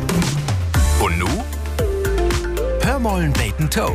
Und nu? Hör mollen Bacon Toe.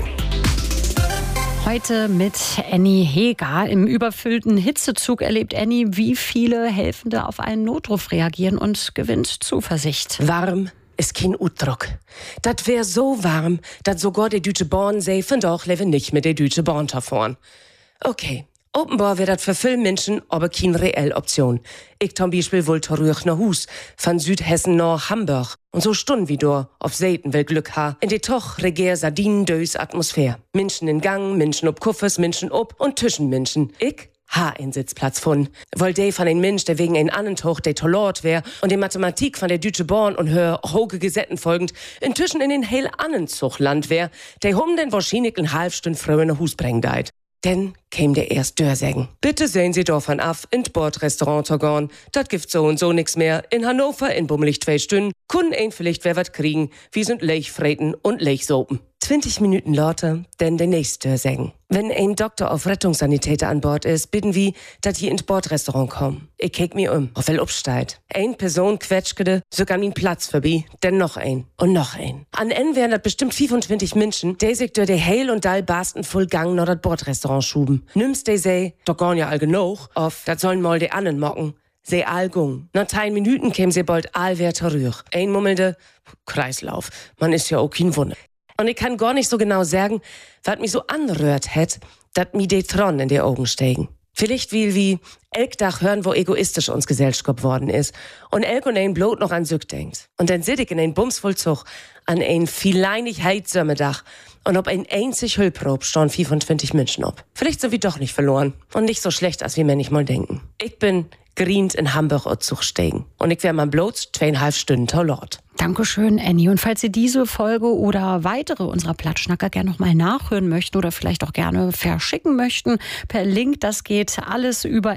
Heute mit Annie Heger. Im überfüllten Hitzezug erlebt Annie, wie viele Helfende auf einen Notruf reagieren und gewinnt Zuversicht. Warm ist kein Utdruck. Das wär so warm, dass sogar die Deutsche Bahn sei, von doch leben nicht mit der Deutsche Bahn fahren. Okay, offenbar wär das für viele Menschen aber keine reelle Option. Ich zum Beispiel will zurück nach Hus, von Südhessen nach Hamburg. Und so Stunden wie du auf Seiten will Glück ha. In die toch regier Sardinen-dös Atmosphäre. Menschen in Gang, Menschen ob Kuffes, Menschen ob und zwischen Menschen. Ich ha einen Sitzplatz von. Weil de von ein Mensch, der wegen ein Annentoch der Tollort wär und die Mathematik von der Deutsche Bahn und hör hoge Gesetten folgend inzwischen in den heil Annenzuchtland wär, der den wahrscheinlich in halbstund früher nach Hus bringen deit. Denn käm der erst Dörsägen. Bitte sehen Sie davon af, in Bordrestaurant zu gehen. Dat gibt so und so nix mehr. In Hannover, in bummelig 2 Stunden, können ein vielleicht wer wat kriegen. Wir sind Lechfreten und Lechsopen. 20 Minuten lauter, denn der nächste Dörsägen. Wenn ein Doktor auf Rettungssanitäter an Bord ist, bitten wir, dass hier ins Bordrestaurant kommen. Ich kick mir auf wel upsteigt. Ein Person quetschkede, sogar min Platz vorbei, denn noch ein und noch ein. An N wären das bestimmt 25 Menschen, die sich durch die Heil und Dall barsten voll Gang nach das Bordrestaurant schuben. Nimmst die sei, doch gorn ja all genug, auf, dat sollen mal die Annen mocken. Se allgung. Nach 10 Minuten käm se bald allwer zurück. Ein mummelnde Kreislauf. Man ist ja auch kein Wunder. Und ich kann gar nicht so genau sagen, was mich so anrührt hätt, dat mi de Tron in die Augen steigen. Vielleicht wie elk Dach hören, wo egoistisch uns Gesellschaft geworden ist. Und elk und ein Blut noch an Sück denkt. Und dann sit ich in ein Bumsvollzug an ein vieleinig Heizsömmedach und ob ein einzig Hüllprob stehen 25 Menschen ob. Vielleicht sind wir doch nicht verloren. Und nicht so schlecht, als wir manchmal denken. Ich bin grient in Hamburg und Zug steigen. Und ich wär mal bloß 2,5 Stunden Tollort. Dankeschön, Annie. Und falls Sie diese Folge oder weitere unserer Plattschnacker gerne noch mal nachhören möchten oder vielleicht auch gerne verschicken möchten, per Link, das geht alles über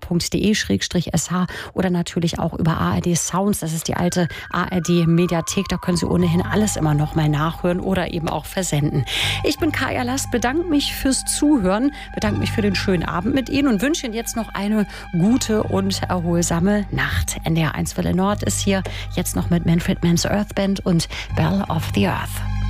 ndr.de/sh oder natürlich auch über ARD Sounds. Das ist die alte ARD Mediathek. Da können Sie ohnehin alles immer noch mal nachhören oder eben auch versenden. Ich bin Kaya Last, bedanke mich fürs Zuhören, bedanke mich für den schönen Abend mit Ihnen und wünsche Ihnen jetzt noch eine gute und erholsame Nacht. NDR 1 Welle Nord ist hier jetzt noch mit Manfred Mann's Earth Band und Belle of the Earth.